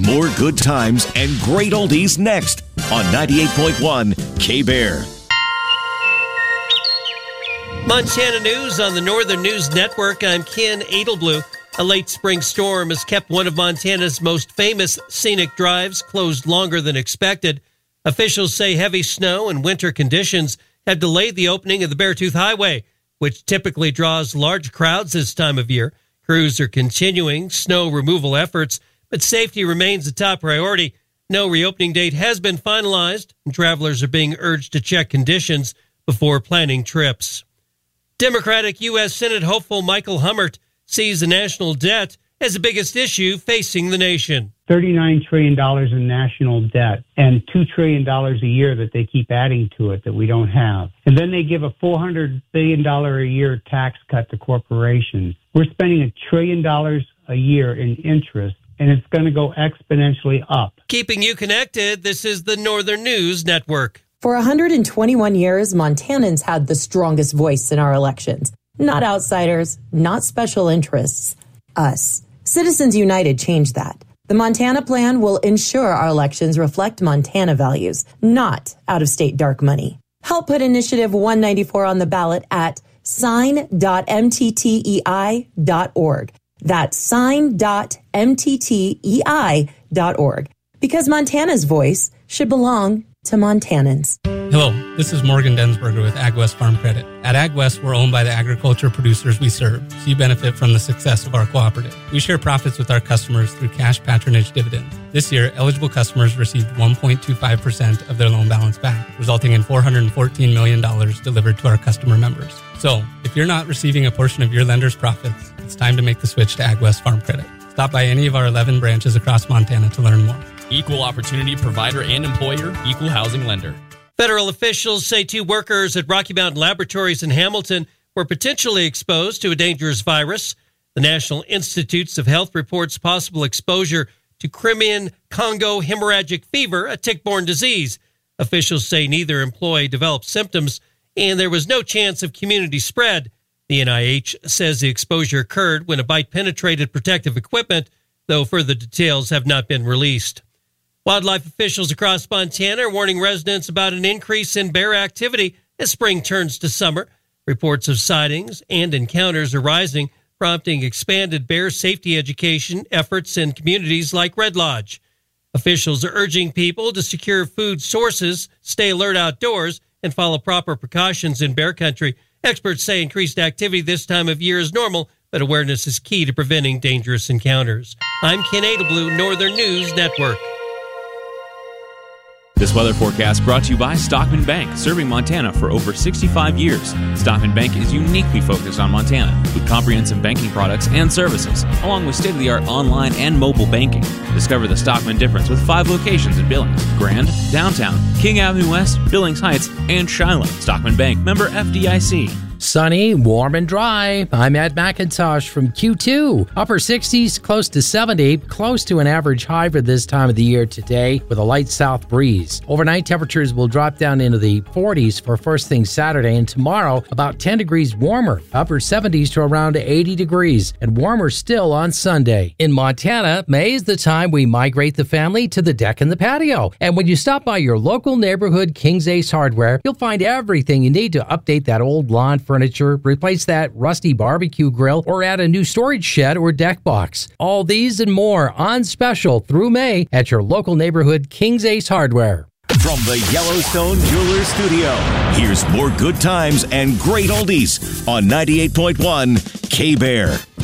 More good times and great oldies next on 98.1 K-Bear. Montana News on the Northern News Network. I'm Ken Edelblue. A late spring storm has kept one of Montana's most famous scenic drives closed longer than expected. Officials say heavy snow and winter conditions have delayed the opening of the Beartooth Highway, which typically draws large crowds this time of year. Crews are continuing snow removal efforts, but safety remains a top priority. No reopening date has been finalized, and travelers are being urged to check conditions before planning trips. Democratic U.S. Senate hopeful Michael Hummert sees the national debt as the biggest issue facing the nation. $39 trillion in national debt and $2 trillion a year that they keep adding to it that we don't have. And then they give a $400 billion a year tax cut to corporations. We're spending $1 trillion a year in interest, and it's going to go exponentially up. Keeping you connected, this is the Northern News Network. For 121 years, Montanans had the strongest voice in our elections. Not outsiders, not special interests, us. Citizens United changed that. The Montana Plan will ensure our elections reflect Montana values, not out-of-state dark money. Help put Initiative 194 on the ballot at sign.mttei.org. That's sign.mttei.org. Because Montana's voice should belong to Montanans. Hello, this is Morgan Densberger with AgWest Farm Credit. At AgWest, we're owned by the agriculture producers we serve, so you benefit from the success of our cooperative. We share profits with our customers through cash patronage dividends. This year, eligible customers received 1.25% of their loan balance back, resulting in $414 million delivered to our customer members. So, if you're not receiving a portion of your lender's profits, it's time to make the switch to AgWest Farm Credit. Stop by any of our 11 branches across Montana to learn more. Equal opportunity provider and employer, equal housing lender. Federal officials say 2 workers at Rocky Mountain Laboratories in Hamilton were potentially exposed to a dangerous virus. The National Institutes of Health reports possible exposure to Crimean Congo hemorrhagic fever, a tick-borne disease. Officials say neither employee developed symptoms, and there was no chance of community spread. The NIH says the exposure occurred when a bite penetrated protective equipment, though further details have not been released. Wildlife officials across Montana are warning residents about an increase in bear activity as spring turns to summer. Reports of sightings and encounters are rising, prompting expanded bear safety education efforts in communities like Red Lodge. Officials are urging people to secure food sources, stay alert outdoors, and follow proper precautions in bear country. Experts say increased activity this time of year is normal, but awareness is key to preventing dangerous encounters. I'm Ken Edelblue, Northern News Network. This weather forecast brought to you by Stockman Bank, serving Montana for over 65 years. Stockman Bank is uniquely focused on Montana with comprehensive banking products and services, along with state-of-the-art online and mobile banking. Discover the Stockman difference with 5 locations in Billings, Grand, Downtown, King Avenue West, Billings Heights, and Shiloh. Stockman Bank, member FDIC. Sunny, warm and dry. I'm Ed McIntosh from Q2. Upper 60s, close to 70, close to an average high for this time of the year today with a light south breeze. Overnight temperatures will drop down into the 40s for first thing Saturday, and tomorrow about 10 degrees warmer. Upper 70s to around 80 degrees and warmer still on Sunday. In Montana, May is the time we migrate the family to the deck and the patio. And when you stop by your local neighborhood King's Ace Hardware, you'll find everything you need to update that old lawn furniture, replace that rusty barbecue grill, or add a new storage shed or deck box. All these and more on special through May at your local neighborhood King's Ace Hardware. From the Yellowstone Jewelers Studio, here's more good times and great oldies on 98.1 K-Bear.